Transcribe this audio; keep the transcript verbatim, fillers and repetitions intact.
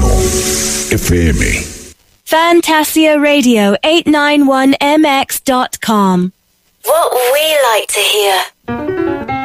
uno F M. Fantasia Radio eight nine one M X dot com. What we like to hear.